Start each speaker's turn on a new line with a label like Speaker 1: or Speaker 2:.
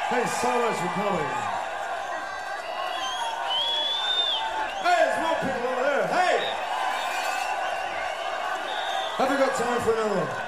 Speaker 1: Thanks so much for coming. Hey, there's more people over there. Hey! Have we got time for another one?